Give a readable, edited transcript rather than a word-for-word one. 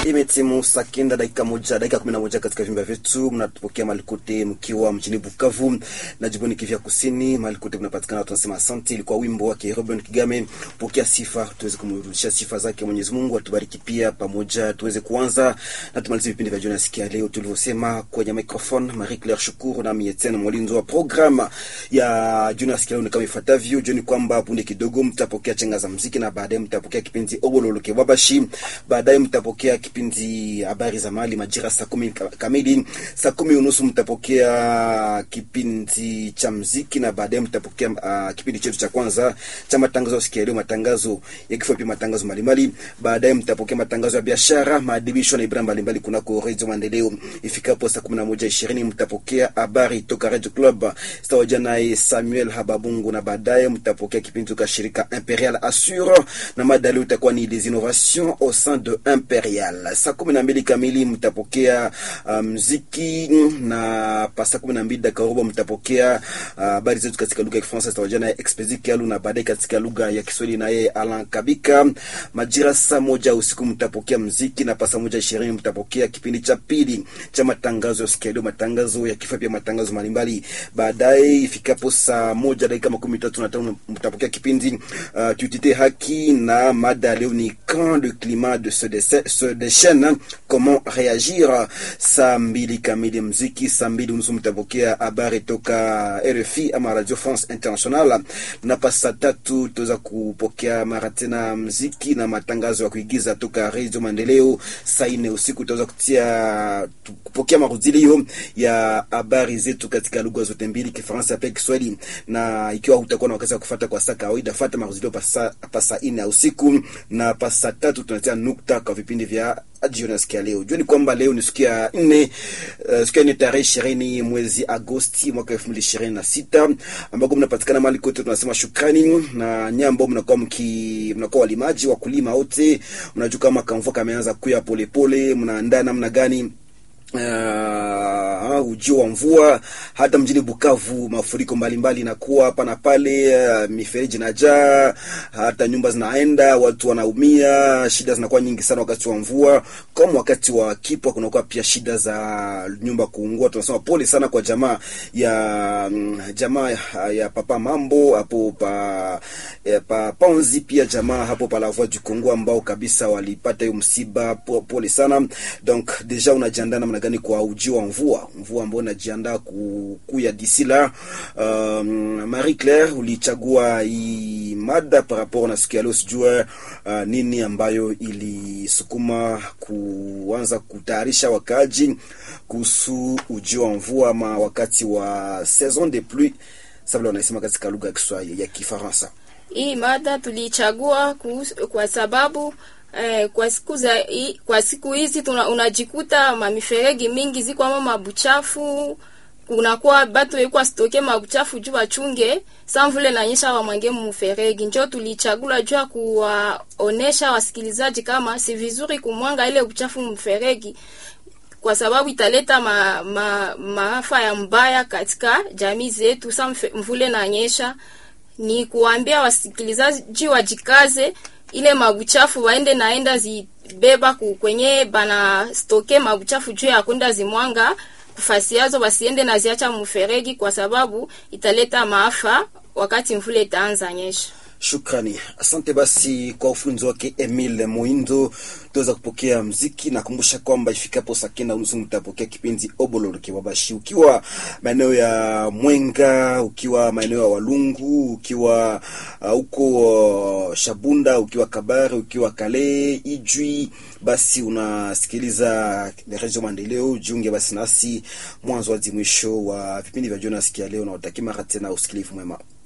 Imetimu saa kenda dakika 11 katika vimba vyetu. Mnatupokea malikote mkiwa mjini Bukavu na jimboni Kivu Kusini. Malikote mnapatikana, tunasema asante. Ilikuwa wimbo wake Robin Kigame, pokea sifa, tuweze kumrudishia sifa zake Mwenyezi Mungu. Atubariki pia pamoja, tuweze kuanza na tumalize vipindi vya jioni sikia leo. Tulivyosema kwenye microphone Marie Claire Shukuru na Mietene Molinzo wa programa ya jioni sikia leo kama ifuatavyo. Jioni kwamba punde kidogo mtapokea chenga za muziki na baadaye mtapokea kipindi Obololoke Wabashi. Baadaye mtapokea kipindi habari za mali majira saa 10 kamili. Saa 10:30 mtapokea kipindi cha muziki na baadaye mtapokea kipindi chetu cha kwanza cha matangazo sikia leo, matangazo ya kifupi, matangazo mbalimbali. Baadaye mtapokea matangazo ya biashara, maadibisho na ibra mbalimbali kunako Radio Maendeleo. Ifikapo saa 11:20 mtapokea habari toka Radio Club stawaja naye Samuel Hababungu, na baadaye mtapokea kipindi toka shirika Imperial Assure na madali utakuwa ni des innovations au sein de Imperial. Saa 12 kamili mtapokea muziki na pasa 12 dakika mtapokea habari zetu katika lugha ya Kifaransa stawaja naye Expedi Kialu, na baadaye katika lugha ya Kiswahili naye Alan Kabika. Majira saa 1 usiku mtapokea muziki na pasa 1:20 mtapokea kipindi cha pili cha matangazo ya sikia leo, matangazo ya kifupi, matangazo mbalimbali. Baadaye ifikapo saa 1 dakika 13 mtapokea kipindi tutite haki na mada leo ni quand le climat de se déchaîne, comment réagir. Saa 2 kamili muziki, saa 2:30 mtapokea habari toka RFI ama Radio France International, na pasa 3 tuweza kupokea mara tena muziki na matangazo ya kuigiza toka Radio Maendeleo. Saa 4 usiku tuweza kupokea marudilio ya habari zetu katika lugha zote mbili, Kifaransa na Kiswahili. Na ikiwa utakuwa na wakati wa kufuata kwa saa kawaida, fuata marudilio pasa 4 usiku, na pasa 3 tunatia nukta kwa vipindi vya jioni sikia leo. Jua ni kwamba leo ni siku ya 4, siku ya tarehe 20 mwezi Agosti mwaka 2026, ambako mnapatikana mahali kote. Tunasema shukrani na nyambo, mnakuwa walimaji wakulima wote, mnajua kama kamvua kameanza kuya polepole, mnaandaa namna gani ujio wa mvua. Hata mjini Bukavu mafuriko mbalimbali inakuwa hapa na pale, mifereji inajaa, hata nyumba zinaenda, watu wanaumia, shida zinakuwa nyingi sana wakati wa mvua. Kama wakati wa kipwa kunakuwa pia shida za nyumba kuungua. Tunasema pole sana kwa jamaa ya Papa Mambo hapo pa Panzi, pia jamaa hapo pa la Voix du Congo ambao kabisa walipata hiyo msiba. Pole sana. Donc deja unajiandaa namna gani kwa ujio wa mvua ambao unajiandaa kuya disila. Marie Claire, ulichagua hii mada par rapport na siku ya leo, sijua nini ambayo ilisukuma kuanza kutayarisha wakaji kuhusu ujio wa mvua ama wakati wa saison de pluie, sababu wanasema katika lugha ya Kiswahili ya Kifaransa. Hii mada tulichagua kwa sababu kwa siku hizi unajikuta mamiferegi mingi ziko ama mabuchafu, kunakuwa batu yeko stoke mabuchafu juu wachunge samvule na nyesha wa mwange mferegi. Njoo tulichagula juu kuwaonesha wasikilizaji kama si vizuri kumwanga ile uchafu mferegi, kwa sababu italeta maafa ya mbaya katika jamii zetu samvule na nyesha. Ni kuambia wasikilizaji wajikaze, ile mabuchafu waende naenda zibeba kwenye bana stoke mabuchafu juu ya kwenda zimwanga kufasiazo, basiende na ziacha mferegi, kwa sababu italeta maafa wakati mvule itaanza nyesha. Shukrani. Asante basi kwa ufunzo wake Emile Moindo. Tuweza kupokea muziki na kumbusha kwamba ifikapo saa 9:30 mtapokea kipindi Obololoke Wabashi. Ukiwa maeneo ya Mwenga, ukiwa maeneo ya Walungu, ukiwa huko Shabunda, ukiwa Kabare, ukiwa Kale, Ijwi, basi unasikiliza Radio Maendeleo. Jiunge basi nasi mwanzo hadi mwisho wa vipindi vya jioni sikia leo, na utakia mara tena usikilivu mwema.